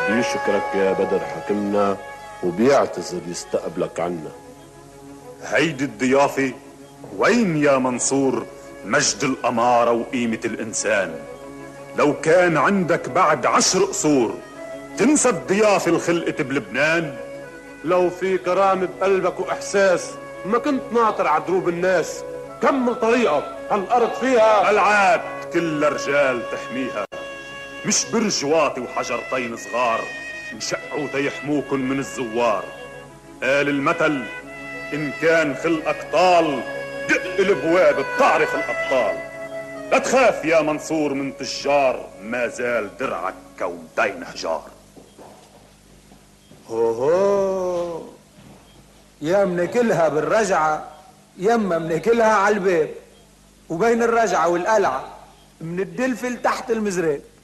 بيشكرك يا بدر حكمنا وبيعتذر يستقبلك عنا. هيدي الضيافة؟ وين يا منصور مجد الأمارة وقيمة الإنسان؟ لو كان عندك بعد 10 قصور تنسى الضيافة الخلقت بلبنان؟ لو في كرامة بقلبك وإحساس ما كنت ناطر عدروب الناس. كمل طريقك، هالأرض فيها العاد كل رجال تحميها، مش برج واطي وحجرتين صغار انشقوا تيحموكن من الزوار. قال المثل إن كان خلقك طال دق البواب بتعرف الأبطال. لا تخاف يا منصور من تجار، ما زال درعك كومتين حجار. هو يا منكلها بالرجعة يما منكلها على الباب، وبين الرجعة والقلعة من الدلفل تحت المزراب.